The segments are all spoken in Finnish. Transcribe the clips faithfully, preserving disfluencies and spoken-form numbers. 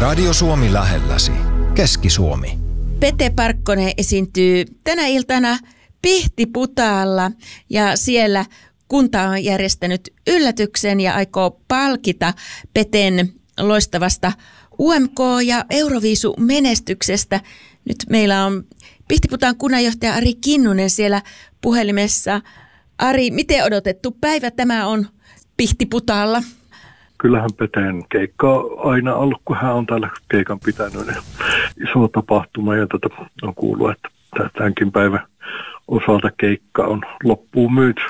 Radio Suomi lähelläsi. Keski-Suomi. Pete Parkkonen esiintyy tänä iltana Pihtiputaalla ja siellä kunta on järjestänyt yllätyksen ja aikoo palkita Peten loistavasta U M K- ja Euroviisu-menestyksestä. Nyt meillä on Pihtiputaan kunnanjohtaja Ari Kinnunen siellä puhelimessa. Ari, miten odotettu päivä tämä on Pihtiputaalla? Kyllähän Peteen keikka on aina ollut, kun hän on täällä keikan pitänyt, niin iso tapahtuma. Ja tätä on kuullut, että tämänkin päivän osalta keikka on loppuun myyty.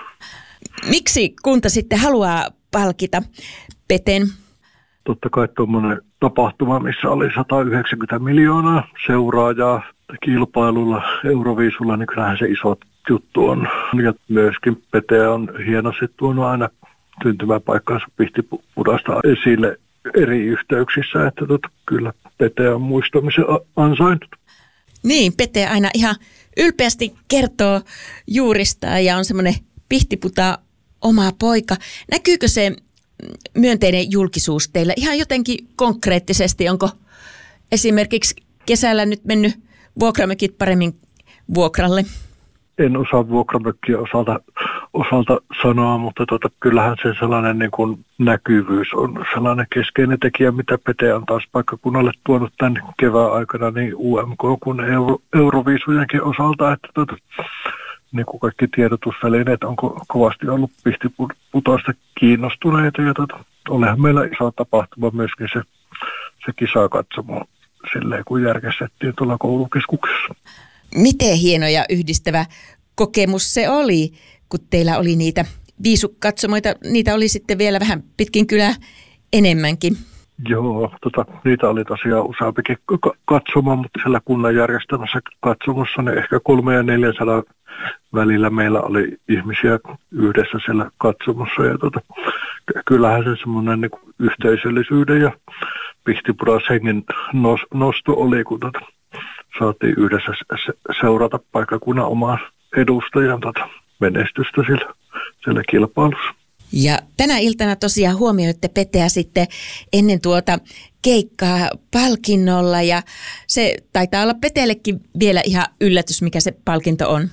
Miksi kunta sitten haluaa palkita Peten? Totta kai tuommoinen tapahtuma, missä oli sata yhdeksänkymmentä miljoonaa seuraajaa kilpailulla, Euroviisulla, niin kyllähän se iso juttu on. Ja myöskin Pete on hienosti tuonut aina syntymäpaikkansa Pihtipudasta esille eri yhteyksissä, että tota, kyllä Pete on muistamisen ansainnut. Niin, Pete aina ihan ylpeästi kertoo juuristaan ja on semmoinen Pihtiputa oma poika. Näkyykö se myönteinen julkisuus teillä ihan jotenkin konkreettisesti? Onko esimerkiksi kesällä nyt mennyt vuokramökit paremmin vuokralle? En osaa vuokramökkiä osalta, osalta sanoa, mutta tota, kyllähän se sellainen niin kuin näkyvyys on sellainen keskeinen tekijä, mitä Pete on taas paikkakunnalle tuonut tämän kevään aikana niin U M K kuin Euro, Euroviisujenkin osalta, että tota, niin kuin kaikki tiedotusvälineet on ko- kovasti ollut Pihtiputaasta kiinnostuneita ja tota, olehan meillä iso tapahtuma myöskin se, se kisakatsomo silleen, kun järjestettiin tuolla koulukeskuksessa. Miten hieno ja yhdistävä kokemus se oli, kun teillä oli niitä viisukatsomoita, niitä oli sitten vielä vähän pitkin kylää enemmänkin. Joo, tota, niitä oli tosiaan useampikin katsoma, mutta siellä kunnan järjestämässä katsomossa niin ehkä kolme ja neljänsadan välillä meillä oli ihmisiä yhdessä siellä katsomossa. Ja tota, kyllähän se semmoinen niin kuin yhteisöllisyyden ja Pihtipudas hengen nosto oli, kun tota, saatiin yhdessä seurata paikkakunnan omaa edustajan tota, menestystä siellä, siellä kilpailussa. Ja tänä iltana tosiaan huomioitte Peteä sitten ennen tuota keikkaa palkinnolla ja se taitaa olla Peteellekin vielä ihan yllätys, mikä se palkinto on.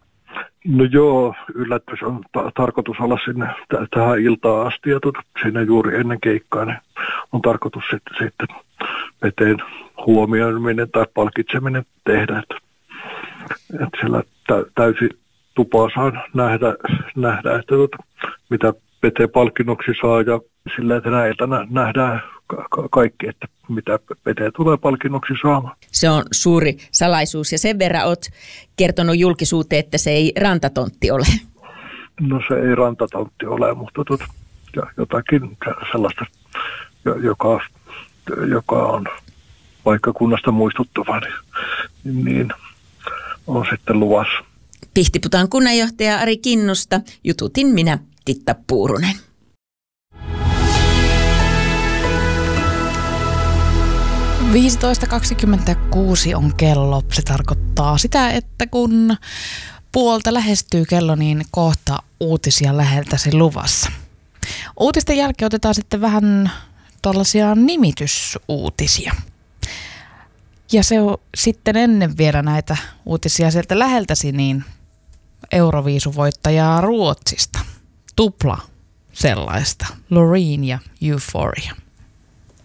No joo, yllätys on ta- tarkoitus olla sinne t- tähän iltaan asti ja tuota, siinä juuri ennen keikkaa niin on tarkoitus sitten, sitten Peteen huomioiminen tai palkitseminen tehdä. Että, että siellä tä- täysi tupaa saa nähdä, nähdä että tuota, mitä Pete palkinnoksi saa ja sillä tänä iltana nähdään ka- kaikki, että mitä Pete tulee palkinnoksi saamaan. Se on suuri salaisuus ja sen verran olet kertonut julkisuuteen, että se ei rantatontti ole. No se ei rantatontti ole, mutta tuota, jotakin sellaista, joka, joka on paikkakunnasta muistuttava, niin, niin on sitten luvassa. Pihtiputaan kunnanjohtaja Ari Kinnusta jututin minä, Titta Puurunen. viisitoista kaksikymmentäkuusi on kello. Se tarkoittaa sitä, että kun puolta lähestyy kello, niin kohta uutisia läheltäsi luvassa. Uutisten jälkeen otetaan sitten vähän tuollaisia nimitysuutisia. Ja se on sitten ennen vielä näitä uutisia sieltä läheltäsi, niin Euroviisuvoittajaa Ruotsista. Tupla sellaista. Loreen ja Euphoria.